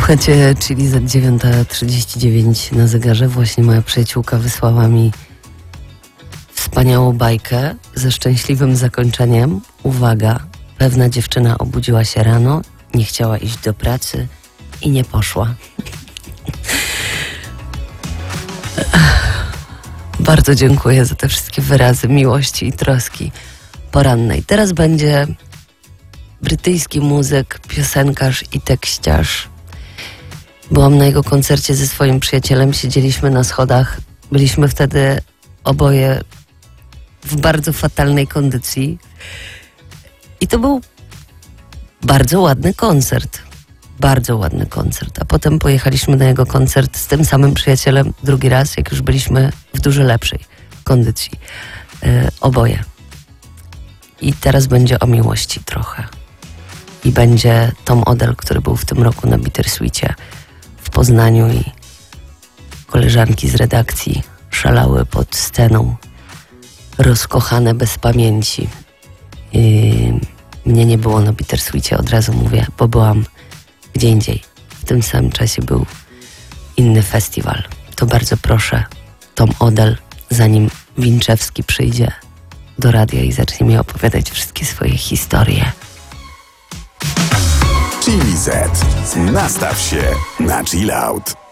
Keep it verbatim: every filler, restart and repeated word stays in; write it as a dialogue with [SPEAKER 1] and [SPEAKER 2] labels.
[SPEAKER 1] Słuchajcie, czyli za dziewiąta trzydzieści dziewięć na zegarze. Właśnie moja przyjaciółka wysłała mi wspaniałą bajkę ze szczęśliwym zakończeniem. Uwaga, pewna dziewczyna obudziła się rano, nie chciała iść do pracy i nie poszła. Bardzo dziękuję za te wszystkie wyrazy miłości i troski porannej. Teraz będzie brytyjski muzyk, piosenkarz i tekściarz. Byłam na jego koncercie ze swoim przyjacielem, siedzieliśmy na schodach. Byliśmy wtedy oboje w bardzo fatalnej kondycji. I to był bardzo ładny koncert. Bardzo ładny koncert. A potem pojechaliśmy na jego koncert z tym samym przyjacielem drugi raz, jak już byliśmy w dużo lepszej kondycji. Yy, oboje. I teraz będzie o miłości trochę. I będzie Tom Odell, który był w tym roku na Bittersweetie w Poznaniu i koleżanki z redakcji szalały pod sceną, rozkochane bez pamięci. I mnie nie było na Bittersweetie, od razu mówię, bo byłam gdzie indziej. W tym samym czasie był inny festiwal. To bardzo proszę, Tom Odell, zanim Winczewski przyjdzie do radia i zacznie mi opowiadać wszystkie swoje historie.
[SPEAKER 2] Chili Z. Nastaw się na chill out.